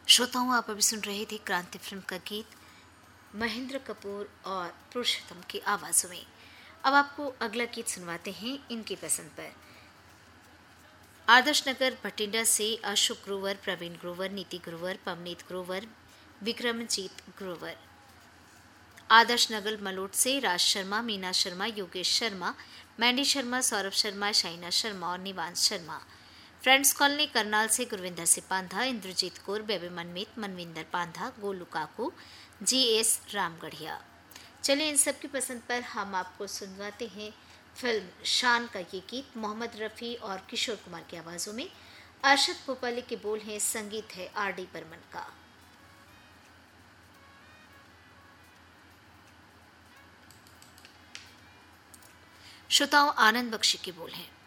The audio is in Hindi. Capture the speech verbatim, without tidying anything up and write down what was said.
श्रोताओं, आप अभी सुन रहे थे क्रांति फिल्म का गीत महेंद्र कपूर और पुरुषोत्तम की आवाज़ों में। अब आपको अगला गीत सुनवाते हैं इनकी पसंद पर। आदर्श नगर भटिंडा से अशोक ग्रोवर, प्रवीण ग्रोवर, नीति ग्रोवर, पवनीत ग्रोवर, विक्रमजीत ग्रोवर। आदर्श नगर मलोट से राज शर्मा, मीना शर्मा, योगेश शर्मा, मैंडी शर्मा, सौरभ शर्मा, शाइना शर्मा और निवांश शर्मा। फ्रेंड्स कॉलोनी करनाल से गुरविंदर सिंह पांधा, इंद्रजीत कौर, बेबी मनमीत, मनविंदर पांधा, गोलू काकू, जी एस रामगढ़िया। चलिए इन सब की पसंद पर हम आपको सुनवाते हैं फिल्म शान का ये गीत मोहम्मद रफ़ी और किशोर कुमार की आवाज़ों में। अरशद भोपाली के बोल हैं, संगीत है आर डी बर्मन का। श्रोताओं, आनंद बख्शी के बोल हैं।